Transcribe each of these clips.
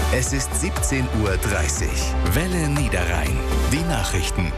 Es ist 17:30 Uhr. Welle Niederrhein. Die Nachrichten.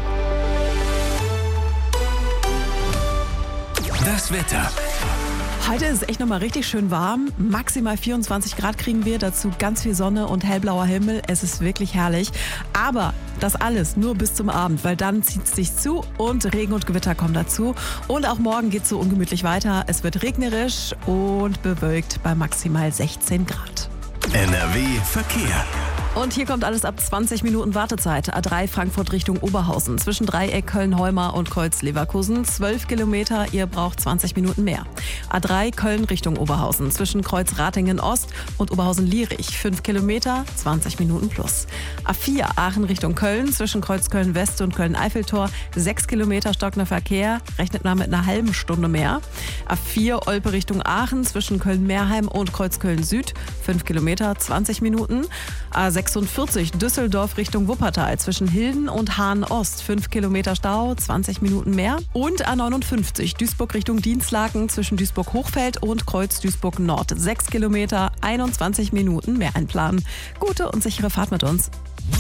Das Wetter. Heute ist es echt nochmal richtig schön warm. Maximal 24 Grad kriegen wir, dazu ganz viel Sonne und hellblauer Himmel. Es ist wirklich herrlich. Aber das alles nur bis zum Abend, weil dann zieht es sich zu und Regen und Gewitter kommen dazu. Und auch morgen geht es so ungemütlich weiter. Es wird regnerisch und bewölkt bei maximal 16 Grad. NRW Verkehr. Und hier kommt alles ab 20 Minuten Wartezeit. A3 Frankfurt Richtung Oberhausen. Zwischen Dreieck Köln-Heumar und Kreuz Leverkusen. 12 Kilometer, ihr braucht 20 Minuten mehr. A3 Köln Richtung Oberhausen. Zwischen Kreuz Ratingen Ost und Oberhausen-Lierich. 5 Kilometer, 20 Minuten plus. A4 Aachen Richtung Köln. Zwischen Kreuz Köln West und Köln-Eiffeltor. 6 Kilometer stockender Verkehr. Rechnet mal mit einer halben Stunde mehr. A4 Olpe Richtung Aachen. Zwischen Köln-Meerheim und Kreuz Köln Süd. 5 Kilometer, 20 Minuten. A46 Düsseldorf Richtung Wuppertal zwischen Hilden und Hahn Ost 5 Kilometer Stau, 20 Minuten mehr. Und A59 Duisburg Richtung Dienstlaken zwischen Duisburg Hochfeld und Kreuz Duisburg Nord 6 Kilometer, 21 Minuten mehr einplanen. Gute und sichere Fahrt mit uns.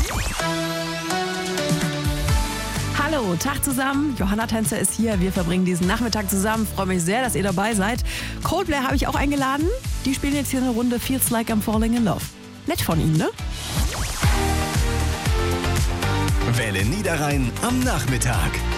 Hallo, Tag zusammen. Johanna Tänzer ist hier. Wir verbringen diesen Nachmittag zusammen. Freue mich sehr, dass ihr dabei seid. Coldplay habe ich auch eingeladen. Die spielen jetzt hier eine Runde Feels Like I'm Falling in Love. Nett von Ihnen, ne? Welle Niederrhein am Nachmittag.